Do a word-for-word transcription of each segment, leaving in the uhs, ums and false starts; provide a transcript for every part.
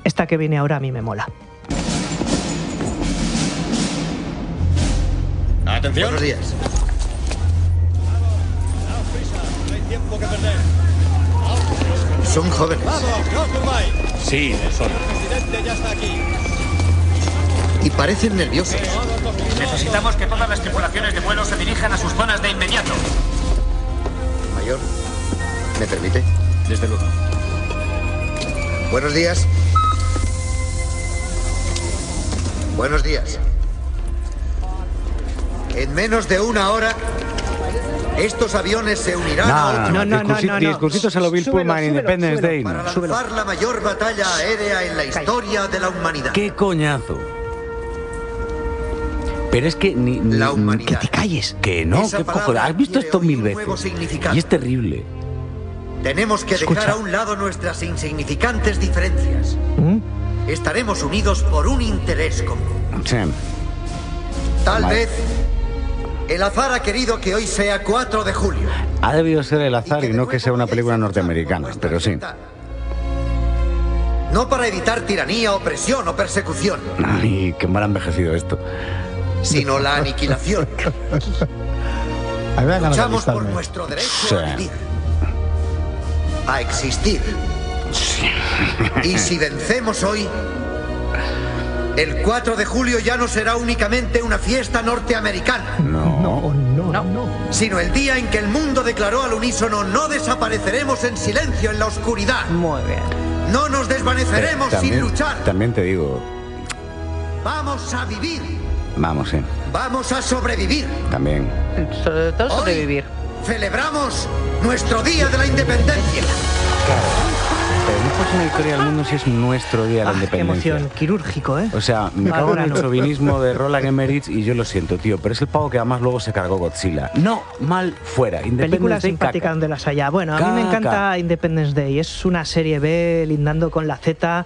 Esta que viene ahora a mí me mola. Atención. Buenos días. No hay tiempo que perder. Son jóvenes. ¡Vamos, no os durmáis! Sí, son. El presidente ya está aquí. Y parecen nerviosos. Necesitamos que todas las tripulaciones de vuelo se dirijan a sus zonas de inmediato. Mayor, ¿me permite? Desde luego. Buenos días. Buenos días. En menos de una hora, estos aviones se unirán No, a no, otro no, no, no, discursi- no, no. discursitos a lo Bill Súbelo, Pullman en súbelo, Independence súbelo. Day. para no. lanzar la mayor batalla aérea en la historia de la humanidad. ¡Qué coñazo! Pero es que ni... ni- La ni- humanidad. que te calles. Que no, Esa qué palabra cojones. Has visto adquiere esto hoy mil un nuevo veces. significado. Y es terrible. Tenemos que Escucha. dejar a un lado nuestras insignificantes diferencias. ¿Mm? Estaremos unidos por un interés común. Sí. Tal Vale. vez el azar ha querido que hoy sea cuatro de julio. Ha debido ser el azar Y y de no que nuevo sea una vayáis película a luchar por norteamericana, vuestra pero sí. libertad. No para evitar tiranía, opresión o persecución, Ay, qué mal ha envejecido esto. sino la aniquilación. A mí me dan ganas de Luchamos por alistarme. nuestro derecho Sí. a vivir, a existir. Y si vencemos hoy, el cuatro de julio ya no será únicamente una fiesta norteamericana, No. No, no, no. sino el día en que el mundo declaró al unísono: no desapareceremos en silencio en la oscuridad. Muy bien. No nos desvaneceremos también, sin luchar. También te digo, Vamos a vivir. vamos, sí, Vamos a sobrevivir. también. Sobre todo Hoy sobrevivir. celebramos nuestro Día de la Independencia. Pero no pasa en la historia del mundo si es nuestro día de la Ah, qué independencia. emoción, quirúrgico, ¿eh? O sea, me Al cago en el grano. chauvinismo de Roland Emmerich y yo lo siento, tío, pero es el pavo que además luego se cargó Godzilla. No, mal fuera. Película Independence Day, simpática caca. donde las haya. Bueno, a mí me Caca. encanta Independence Day. Es una serie B lindando con la Z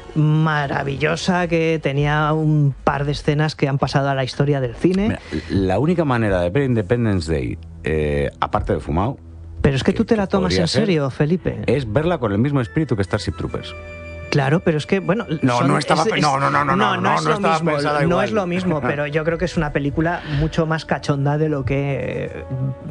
maravillosa que tenía un par de escenas que han pasado a la historia del cine. Mira, la única manera de ver Independence Day, eh, aparte de fumado, Pero es que que- tú te la que tomas podría en ser, serio, Felipe. es verla con el mismo espíritu que Starship Troopers. Claro, pero es que, bueno... No, son- no estaba es- pe- es- no, no, no, no, no, no, es no lo estaba mismo, pensada no igual. es lo mismo, pero yo creo que es una película mucho más cachonda de lo que...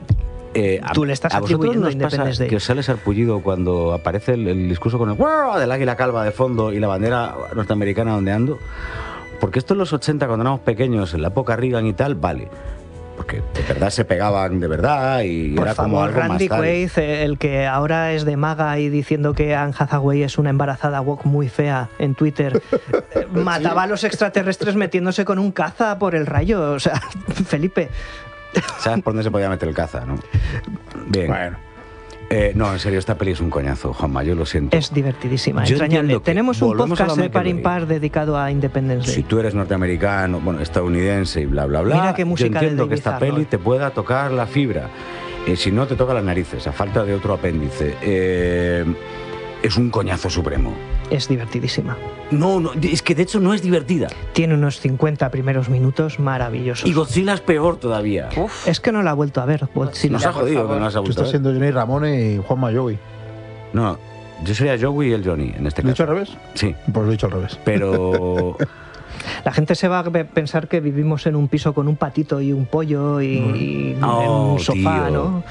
Eh, a- Tú le estás a vosotros atribuyendo nos a pasa Independence Day. que os sale sarpullido cuando aparece el, el discurso con el ¡guau! Del águila calva de fondo y la bandera norteamericana ondeando. Porque esto en los ochenta, cuando éramos pequeños, en la época Reagan y tal, vale. Porque de verdad se pegaban de verdad y Por era como favor, algo Randy más tal. Quaid, eh, el que ahora es de maga y diciendo que Anne Hathaway es una embarazada woke muy fea en Twitter, eh, mataba a los extraterrestres metiéndose con un caza por el rayo. O sea, Felipe... ¿Sabes por dónde se podía meter el caza, no? Bien. Bueno. Eh, no, en serio, esta peli es un coñazo, Juanma, yo lo siento. Es divertidísima, Yo entrañable. entiendo que Tenemos un volvemos a podcast la de par Michael impar dedicado a Independence Day. Si tú eres norteamericano, bueno, estadounidense y bla, bla, bla, Mira qué música yo de entiendo que David esta Arnold. peli te pueda tocar la fibra. Eh, si no, te toca las narices, a falta de otro apéndice. Eh, es un coñazo supremo. Es divertidísima. No, no, es que de hecho no es divertida. Tiene unos cincuenta primeros minutos maravillosos. Y Godzilla es peor todavía. Es que no la he vuelto a ver, Godzilla. Nos ha jodido que no has Tú vuelto a estás ver. siendo Johnny Ramón y Juanma Joey. No, yo sería Joey y el Johnny, en este ¿Lo he dicho caso. al revés? Sí, Pues lo he dicho al revés. pero... La gente se va a pe- pensar que vivimos en un piso con un patito y un pollo y, y en Oh, un sofá, tío. ¿no?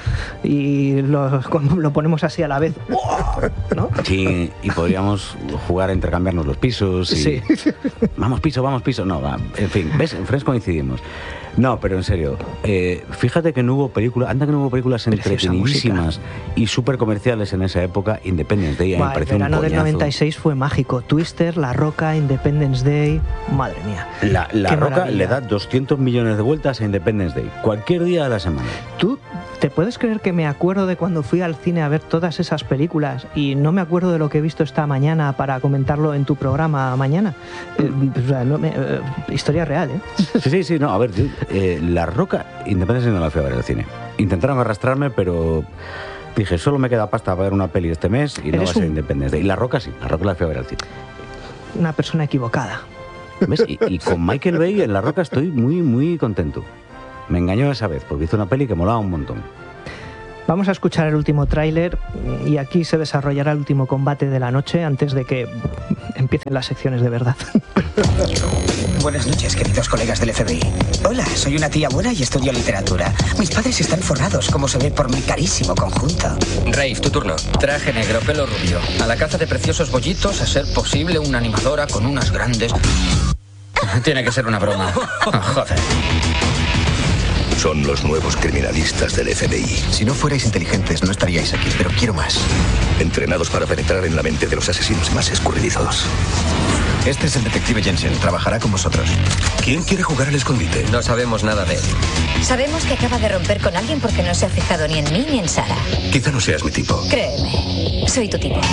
Y lo, lo ponemos así a la vez, ¿no? Sí, y podríamos jugar a intercambiarnos los pisos y... Sí. Vamos piso, vamos piso. No, va, en fin, ¿ves? En Friends coincidimos. No, pero en serio, eh, fíjate que no hubo películas, anda que no hubo películas Preciosa entretenidísimas y súper comerciales en esa época. Independence Day, Buah, me el pareció un verano del coñazo. noventa y seis fue mágico. Twister, La Roca, Independence Day. Madre mía. La, la Qué Roca maravilla. le da doscientos millones de vueltas a Independence Day, cualquier día de la semana. ¿Tú te puedes creer que me acuerdo de cuando fui al cine a ver todas esas películas y no me acuerdo de lo que he visto esta mañana para comentarlo en tu programa mañana? Eh, o sea, no me- eh, historia real, ¿eh? Sí, sí, sí, no, a ver, yo, eh, La Roca, Independence Day no la fui a ver al cine. Intentaron arrastrarme, pero dije, solo me queda pasta para ver una peli este mes y no Eres va a ser un- Independence Day. Y La Roca sí, La Roca la fui a ver al cine. Una persona equivocada. ¿Ves? Y, y con Michael Bay en La Roca estoy muy, muy contento. Me engañó esa vez, porque hizo una peli que molaba un montón. Vamos a escuchar el último tráiler y aquí se desarrollará el último combate de la noche antes de que empiecen las secciones de verdad. Buenas noches, queridos colegas del F B I. Hola, soy una tía buena y estudio literatura. Mis padres están forrados, como se ve por mi carísimo conjunto. Rafe, tu turno. Traje negro, pelo rubio. A la caza de preciosos bollitos, a ser posible una animadora con unas grandes... Tiene que ser una broma. Oh, joder. Son los nuevos criminalistas del F B I. Si no fuerais inteligentes, no estaríais aquí, pero quiero más. Entrenados para penetrar en la mente de los asesinos más escurridizos. Este es el detective Jensen. Trabajará con vosotros. ¿Quién quiere jugar al escondite? No sabemos nada de él. Sabemos que acaba de romper con alguien porque no se ha fijado ni en mí ni en Sara. Quizá no seas mi tipo. Créeme, soy tu tipo.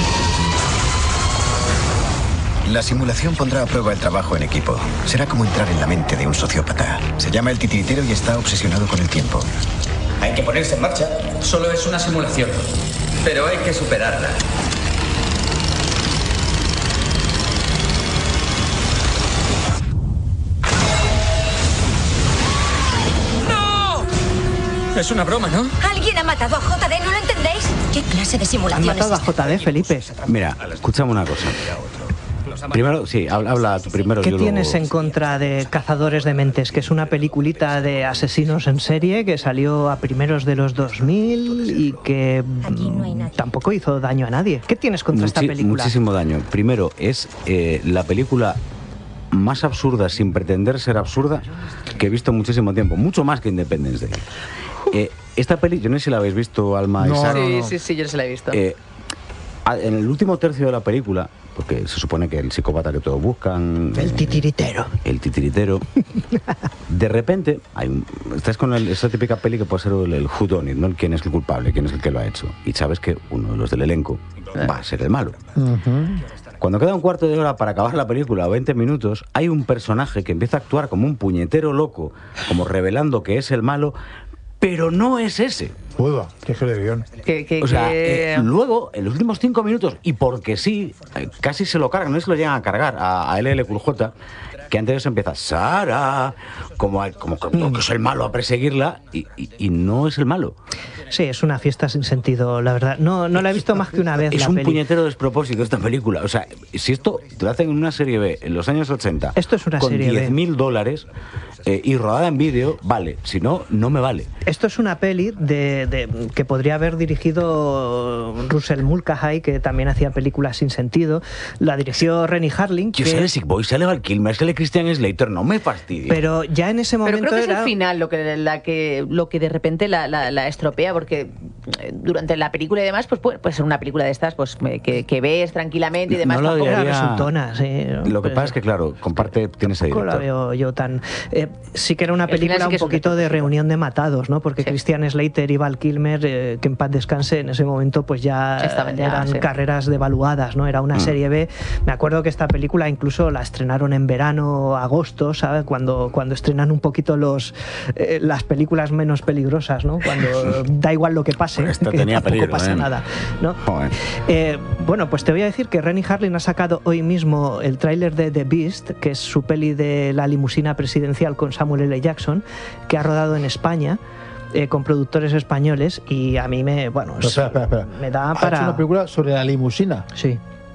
La simulación pondrá a prueba el trabajo en equipo. Será como entrar en la mente de un sociópata. Se llama el titiritero y está obsesionado con el tiempo. Hay que ponerse en marcha. Solo es una simulación. Pero hay que superarla. Es una broma, ¿no? ¿Alguien ha matado a J D? ¿No lo entendéis? ¿Qué clase de Han simulación es matado a esta? J D, Felipe. Mira, escúchame una cosa. Primero, sí, habla, habla tú primero. ¿Qué yo tienes luego... en contra de Cazadores de Mentes? Que es una peliculita de asesinos en serie que salió a primeros de los dos mil y que mm, tampoco hizo daño a nadie. ¿Qué tienes contra Muchi- esta película? Muchísimo daño. Primero, es eh, la película más absurda sin pretender ser absurda que he visto en muchísimo tiempo. Mucho más que Independence Day. Eh, esta peli, yo no sé si la habéis visto, Alma y No, Sara. no, Sí, no. sí, sí, yo se la he visto. Eh, a- en el último tercio de la película, porque se supone que el psicópata que todos buscan, El titiritero. el titiritero, de repente, hay un, estás con el- esa típica peli que puede ser el, el who done it, ¿no? El quién es el culpable, quién es el que lo ha hecho. Y sabes que uno de los del elenco va a ser el malo. Cuando queda un cuarto de hora para acabar la película, o veinte minutos, hay un personaje que empieza a actuar como un puñetero loco, como revelando que es el malo, pero no es ese. Puedo, que es que de guión. Que, que, O sea, que- eh, luego, en los últimos cinco minutos, y porque sí, eh, casi se lo cargan, no es que lo llegan a cargar a, a L L Cool J, que antes de eso empieza Sara, como, a- como, como que es el malo a perseguirla, y, y- y no es el malo. Sí, es una fiesta sin sentido, la verdad. No, no la he visto más que una vez Es la un peli. puñetero despropósito esta película. O sea, si esto te lo hacen en una serie B en los años ochenta, Esto es una con serie B. diez mil dólares eh, y rodada en vídeo, vale. Si no, no me vale. Esto es una peli de, de- que podría haber dirigido Russell Mulcahy, que también hacía películas sin sentido. La dirigió Rennie Harlin, Yo que- sale Sick Boy, sale Val Kilmer, sale Christian Slater, no me fastidies. pero ya en ese Pero momento creo que es era... el final lo que, la que, lo que de repente la, la- la estropea, porque eh, durante la película y demás, pues puede, puede ser una película de estas pues eh, que, que ves tranquilamente y demás. No la tampoco- odiaría. Era resultona, sí. Lo que Pues, pasa es que, claro, comparte, tiene ese tampoco la director. veo yo tan... eh, sí que era una El final película sí que un es un poquito de despropósito. reunión de matados, ¿no? Porque Sí. Christian Slater y Val Kilmer, eh, que en paz descanse, en ese momento pues ya Estaban ya, eran sí. carreras devaluadas, ¿no? Era una Mm. serie B. Me acuerdo que esta película incluso la estrenaron en verano, agosto, ¿sabes? Cuando, cuando estrenan un poquito los eh, las películas menos peligrosas, ¿no? Cuando da igual lo que pase, Esta que tenía tampoco peligro, pasa ¿eh? nada, ¿no? Joder. Eh, bueno, pues te voy a decir que Rennie Harlin ha sacado hoy mismo el tráiler de The Beast, que es su peli de la limusina presidencial con Samuel L. Jackson, que ha rodado en España eh, con productores españoles y a mí me, bueno, Pero espera, espera, espera. me da Ha para... hecho una película sobre la limusina. Sí.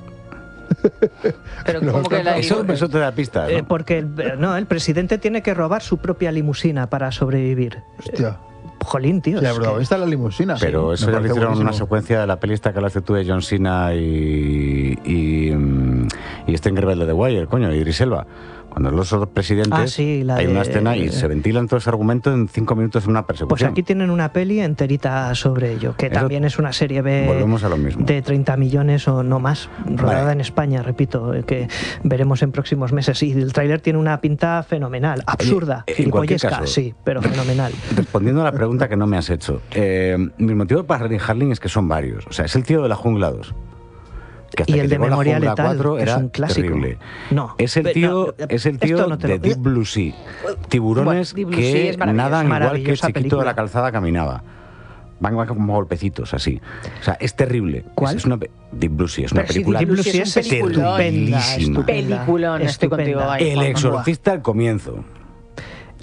Pero No, como que la Eso, eso te da pistas, ¿no? Eh, porque el, no, el presidente tiene que robar su propia limusina para sobrevivir. Hostia. Jolín, tío. Sí, la es que- protagonista de la limusina. Pero Sí, eso me ya lo parece hicieron en una buenísimo. secuencia de la peli esta que hablaste tú de John Cena y, y, mm, y este Rebelde de The Wire, coño, y Idris Elba. Cuando los dos presidentes, Ah, sí, la hay de- una escena y se ventilan todo ese argumento en cinco minutos en una Pues persecución. aquí tienen una peli enterita sobre ello, que Eso- también es una serie B Volvemos a lo mismo. de treinta millones o no más, rodada Vale. en España, repito, eh, que veremos en próximos meses. Y el tráiler tiene una pinta fenomenal, absurda, Oye, en cualquier gilipollesca, caso- sí, pero fenomenal. Respondiendo a la pregunta que no me has hecho, eh, mi motivo para Rennie Harlin es que son varios. O sea, es el tío de la Jungla dos. Que hasta Y que el de llegó la Memoria Jungla Letal, cuatro que era es un clásico. terrible. No, Es el pe- tío, no, es el esto tío no te de lo- Deep Blue Sea. Tiburones Deep Blue Sea que es maravilloso. nadan igual que el Maravillosa chiquito de película. la calzada caminaba. Van van como golpecitos así. O sea, es terrible. ¿Cuál? Es, es una, pe- Deep Blue Sea es una Pero si película Deep Blue Sea es un peliculón. terribilísima. Peliculón, estoy contigo ahí, El Juanma. exorcista al comienzo.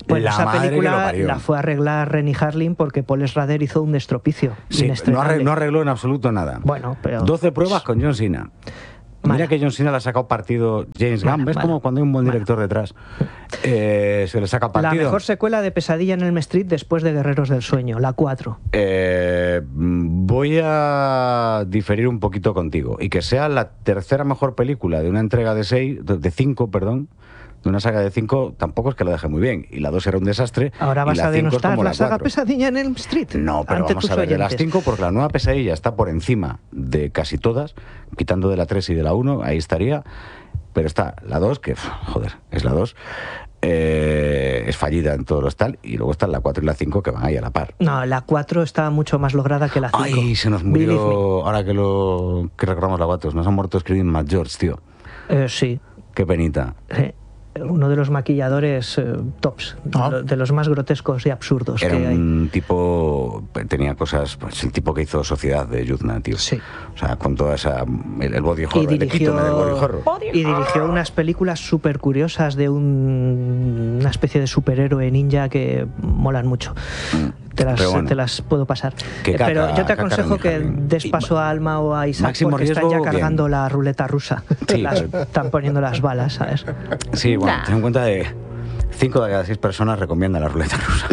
Bueno, la esa madre que lo película parió. la fue a arreglar Renny Harlin porque Paul Schrader hizo un estropicio. Sí, no, inestrenable. arregló, no arregló en absoluto nada. Bueno, pero... doce pruebas con John Cena. Mira Mala. que John Cena le ha sacado partido James Mala, Gunn. ¿Ves mala. como cuando hay un buen director detrás eh, se le saca La partido? mejor secuela de Pesadilla en Elm Street después de Guerreros del Sueño, la cuatro. Eh, voy a diferir un poquito contigo. Y que sea la tercera mejor película de una entrega de seis, de cinco, perdón, de una saga de cinco, tampoco es que la deje muy bien. Y la dos era un desastre. Ahora y vas la a cinco es denostar como la saga cuatro. Pesadilla en Elm Street. No, pero ante vamos tus a ver, de las oyentes. cinco, porque la nueva Pesadilla está por encima de casi todas, quitando de la tres y de la uno, ahí estaría. Pero está la dos, que, joder, es la dos, eh, es fallida en todos los tal, y luego están la cuatro y la cinco que van ahí a la par. No, la cuatro está mucho más lograda que la cinco. Ay, se nos Believe murió, ahora que lo que recordamos la cuatro, nos han muerto escribiendo Matt George, tío. me. Eh, sí. Qué penita. Eh, uno de los maquilladores eh, tops, Ah. de, lo- de los más grotescos y absurdos Era que hay. un tipo, tenía cosas, pues el tipo que hizo Sociedad de Yuzna, tío. Sí. O sea, con toda esa, el, el body horror, Y el dirigió, epítome del body horror. y dirigió unas películas súper curiosas de un, una especie de superhéroe ninja que molan mucho. Te las, Pero bueno. te las puedo pasar. Que Eh, caca- Pero yo te caca aconsejo Renny que Harlin. des Y paso a Alma o a Isaac máximo porque están ya riesgo, cargando bien. la ruleta rusa. Sí, Las- pero- están poniendo las balas, ¿sabes? Sí, bueno, Nah. ten en cuenta de cinco de cada seis personas recomiendan la ruleta rusa.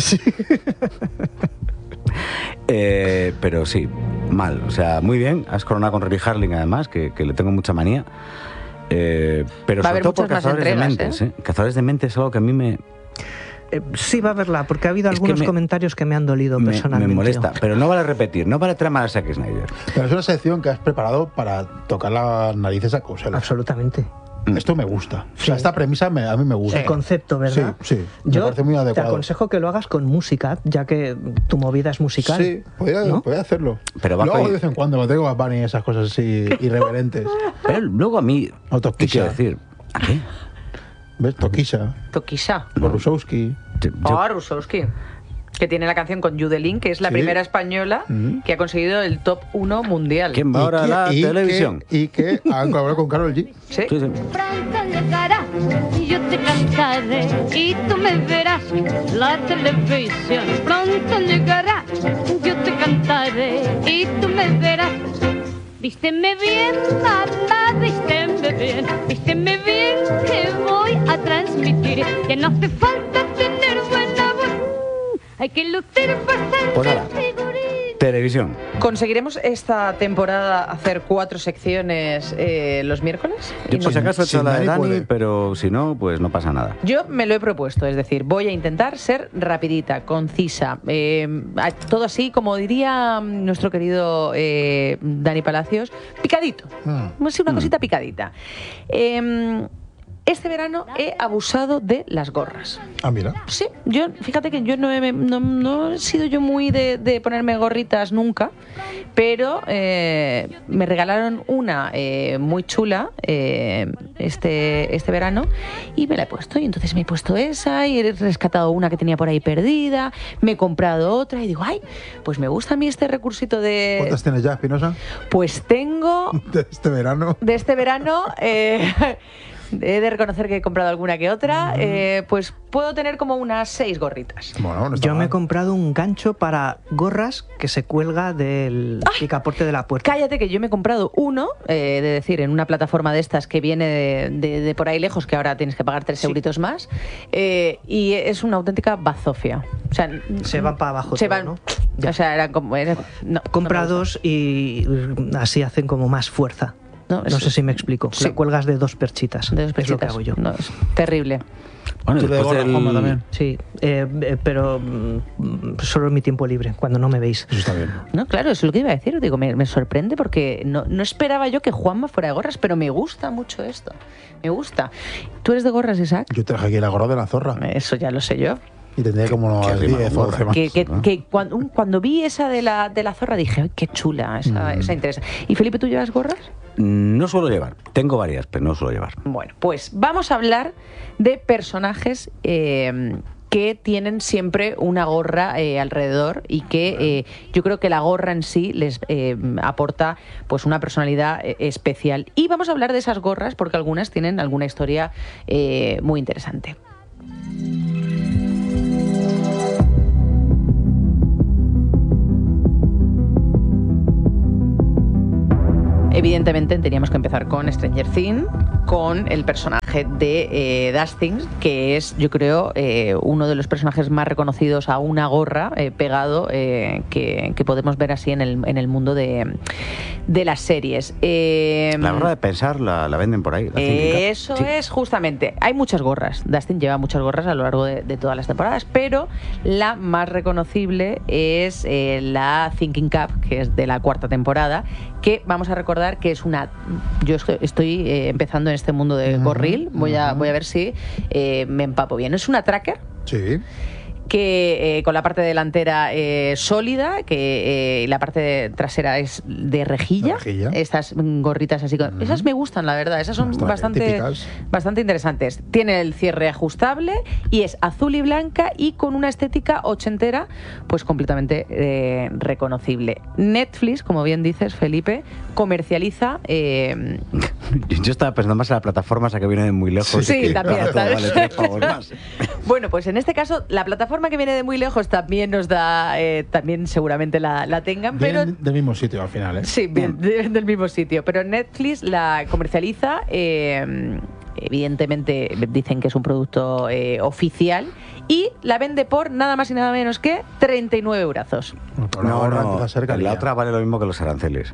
Eh, pero sí, mal. O sea, muy bien. Has coronado con Renny Harlin, además, que, que le tengo mucha manía. Eh, pero Va a sobre haber todo por muchas más Cazadores de entregas, Mentes. ¿eh? Cazadores de Mentes es algo que a mí me, Eh, sí, va a verla, porque ha habido Es que algunos me- comentarios que me han dolido me, me personalmente. molesta. Pero no vale repetir, no vale tramar a Zack Snyder. Pero es una sección que has preparado para tocar las narices a Cousel. Absolutamente. Esto me gusta. O sea, Sí. esta premisa me- a mí me gusta. El concepto, ¿verdad? Sí, sí. Me Yo parece muy te adecuado. aconsejo que lo hagas con música, ya que tu movida es musical. Sí, podría, ¿no? podría hacerlo. Pero Lo bajo hago ahí- de vez en cuando, me tengo a Bunny y esas cosas así irreverentes. Pero luego a mí, O ¿qué quiero Toquisha. decir? ¿A qué? ¿Ves? Toquisha, Toquisha. Borusowski. Yo- yo- Ah, Rusowski. Que tiene la canción con Judelin, que es la Sí. primera española Mm. que ha conseguido el top uno mundial. ¿Quién va ahora a que- la y televisión? Que, y que han colaborado con Karol G. Sí. Sí, sí. Pronto llegará y yo te cantaré y tú me verás la televisión. Pronto llegará, yo te cantaré y tú me verás. Vísteme bien, mamá, vísteme bien, vísteme bien que voy a transmitir. Ya no hace falta tener buena voz, hay que lucir bastante Pues nada. figurín. Televisión. ¿Conseguiremos esta temporada hacer cuatro secciones eh, los miércoles? Yo Y por si no- acaso he hecho sin la de Dani Dani, puede. pero si no, pues no pasa nada. Yo me lo he propuesto, es decir, voy a intentar ser rapidita, concisa, eh, a- todo así, como diría mm, nuestro querido eh, Dani Palacios, picadito, Mm. así una Mm. cosita picadita. Eh, este verano he abusado de las gorras. Ah, mira. Sí, yo, fíjate que yo no he, no, no he sido yo muy de, de ponerme gorritas nunca, pero eh, me regalaron una eh, muy chula eh, este, este verano y me la he puesto. Y entonces me he puesto esa y he rescatado una que tenía por ahí perdida, me he comprado otra y digo, ay, pues me gusta a mí este recursito de... ¿Cuántas tienes ya, Espinosa? Pues tengo De este verano. de este verano, eh, he de reconocer que he comprado alguna que otra, eh, pues puedo tener como unas seis gorritas. Bueno, no está Yo me he mal. comprado un gancho para gorras que se cuelga del picaporte de la puerta. Cállate que yo me he comprado uno, eh, de decir, en una plataforma de estas que viene de, de- de por ahí lejos, que ahora tienes que pagar tres Sí. euritos más, eh, y es una auténtica bazofia. O sea, Se van para abajo se todo, van, ¿no? Ya. O sea, eran como... era- no, Compra no me gusta. dos y así hacen como más fuerza. No, No, es- sé si me explico. Sí. La cuelgas de dos perchitas. De dos Es lo que perchitas. hago yo. No, es terrible. Bueno, Tú de después gorra, del- Juanma, también. Sí, eh, eh, pero mm, solo en mi tiempo libre, cuando no me veis. Eso está bien. No, claro, eso es lo que iba a decir. Digo, me, me sorprende porque no, no esperaba yo que Juanma fuera de gorras, pero me gusta mucho esto. Me gusta. ¿Tú eres de gorras, Isaac? Yo traje aquí la gorra de la zorra. Eso ya lo sé yo. Y tendría como Qué rima diez con o gorra. doce más. Que, que- ¿no? que cuando, un- cuando vi esa de la, de la zorra dije, ¡ay, qué chula! Esa, Mm. esa interesa. ¿Y Felipe, tú llevas gorras? No suelo llevar. Tengo varias, pero no suelo llevar. Bueno, pues vamos a hablar de personajes eh, que tienen siempre una gorra eh, alrededor y que eh, yo creo que la gorra en sí les eh, aporta pues una personalidad eh, especial. Y vamos a hablar de esas gorras porque algunas tienen alguna historia eh, muy interesante. evidentemente teníamos que empezar con Stranger Things, con el personaje de eh, Dustin, que es, yo creo, eh, uno de los personajes más reconocidos a una gorra eh, pegado eh, que, que podemos ver así en el, en el mundo de, de las series. Eh, la gorra de pensar la, la venden por ahí. La eh, eso sí. Es justamente. Hay muchas gorras. Dustin lleva muchas gorras a lo largo de, de todas las temporadas, pero la más reconocible es eh, la Thinking Cap, que es de la cuarta temporada, que vamos a recordar que es una... Yo estoy eh, empezando en este mundo de uh-huh, gorril, voy, uh-huh. a, voy a ver si eh, me empapo bien. Es una tracker. Sí. Que eh, con la parte delantera eh, sólida, que eh, la parte trasera es de rejilla. rejilla. Estas gorritas así. Con, uh-huh. Esas me gustan, la verdad. Esas son bastante, bastante interesantes. Tiene el cierre ajustable y es azul y blanca y con una estética ochentera, pues completamente eh, reconocible. Netflix, como bien dices, Felipe, comercializa... Eh, Yo estaba pensando más en la plataforma esa que viene de muy lejos. Sí, que también. Vale tres pavos más. Bueno, pues en este caso, la plataforma que viene de muy lejos también nos da, eh, también seguramente la, la tengan, pero... Vienen del mismo sitio al final, ¿eh? Sí, bien, de, del mismo sitio, pero Netflix la comercializa, eh, evidentemente dicen que es un producto eh, oficial y la vende por nada más y nada menos que treinta y nueve eurazos. No, no, no, la otra vale lo mismo que los aranceles.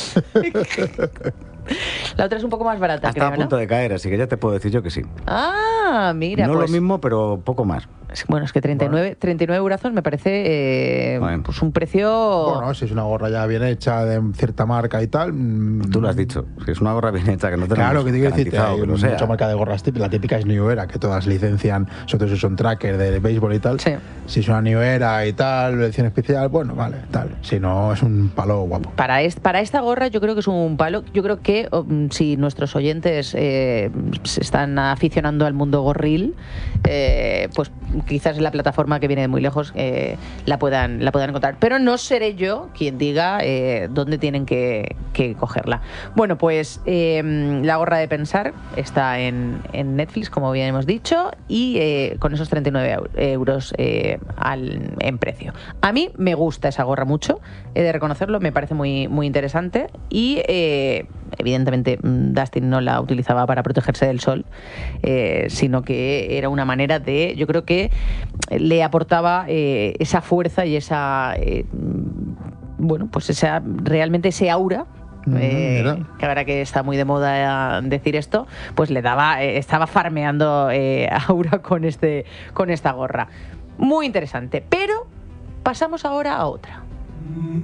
La otra es un poco más barata, Está creo, a punto ¿no? de caer, así que ya te puedo decir yo que sí. Ah, mira, No pues... lo mismo, pero poco más. Bueno, es que treinta y nueve, bueno. treinta y nueve eurazos me parece eh, bueno. pues un precio... Bueno, si es una gorra ya bien hecha de cierta marca y tal... Mmm... Tú lo has dicho, si es una gorra bien hecha que no tenemos Claro, que te quiero decir, hay que mucha sea. marca de gorras típicas. La típica es New Era, que todas licencian, sobre todo si son tracker de béisbol y tal. Sí. Si es una New Era y tal, edición especial, bueno, vale, tal. Si no, es un palo guapo. Para, est- para esta gorra yo creo que es un palo. Yo creo que um, si nuestros oyentes eh, se están aficionando al mundo gorril, eh, pues quizás en la plataforma que viene de muy lejos eh, la puedan la puedan encontrar, pero no seré yo quien diga eh, dónde tienen que, que cogerla. Bueno, pues eh, la gorra de pensar está en, en Netflix, como bien hemos dicho, y eh, con esos treinta y nueve euros eh, al, en precio. A mí me gusta esa gorra mucho, he de reconocerlo, me parece muy, muy interesante y eh, evidentemente Dustin no la utilizaba para protegerse del sol, eh, sino que era una manera de, yo creo que le aportaba eh, esa fuerza y esa eh, bueno, pues esa realmente ese aura. Eh, que ahora que está muy de moda decir esto, pues le daba, eh, estaba farmeando eh, aura con este, con esta gorra. Muy interesante. Pero pasamos ahora a otra.